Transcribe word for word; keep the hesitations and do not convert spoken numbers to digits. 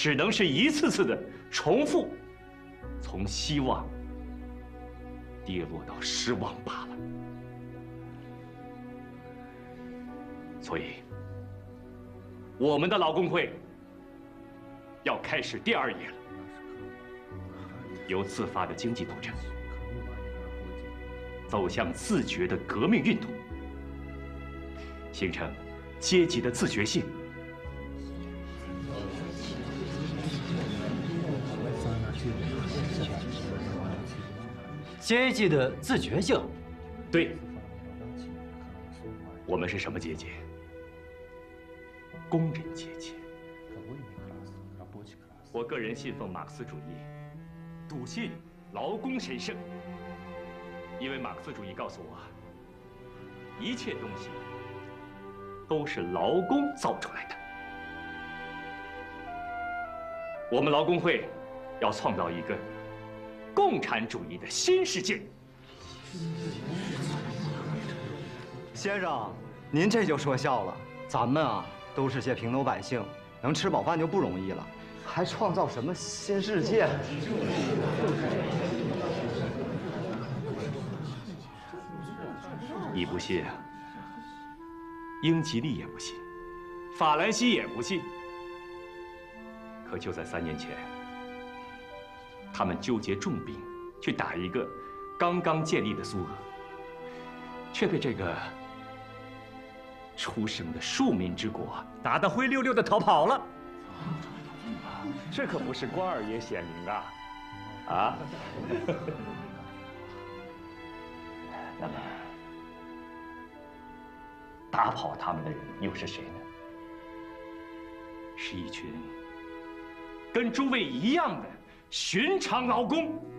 只能是一次次的重复，从希望跌落到失望罢了。所以，我们的劳工会要开始第二页了，由自发的经济斗争走向自觉的革命运动，形成阶级的自觉性。 阶级的自觉性， 对，我们是什么阶级？工人阶级。我个人信奉马克思主义，笃信劳工神圣，因为马克思主义告诉我，一切东西都是劳工造出来的。我们劳工会要创造一个 共产主义的新世界。 先生，您这就说笑了。咱们啊，都是些平头百姓，能吃饱饭就不容易了，还创造什么新世界？ 你不信啊？英吉利也不信，法兰西也不信。可就在三年前， 他们纠结重兵去打一个刚刚建立的苏俄，却被这个出生的庶民之国打得灰溜溜的逃跑了。这可不是关二爷显灵啊！啊！那么，打跑他们的人又是谁呢？是一群跟诸位一样的 寻常劳工。